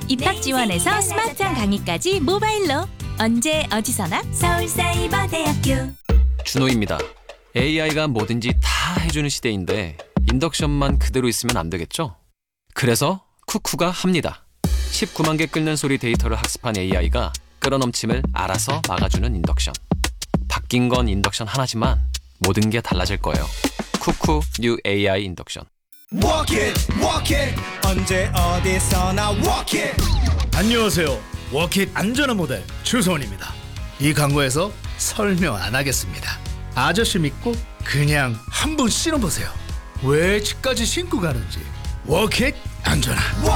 입학 지원에서 스마트한 강의까지 모바일로 언제 어디서나 서울사이버대학교. 준호입니다. AI가 뭐든지 다 해주는 시대인데 인덕션만 그대로 있으면 안 되겠죠? 그래서 쿠쿠가 합니다. 19만 개 끓는 소리 데이터를 학습한 AI가 끓어넘침을 알아서 막아주는 인덕션. 바뀐 건 인덕션 하나지만 모든 게 달라질 거예요. 쿠쿠 뉴 AI 인덕션. Walk it, walk it. 언제 어디서나 walk it. 안녕하세요. 워킷 안전한 모델 주소원입니다. 이 광고에서 설명 안 하겠습니다. 아저씨 믿고 그냥 한번 신어보세요. 왜 집까지 신고 가는지. 워킷 안전한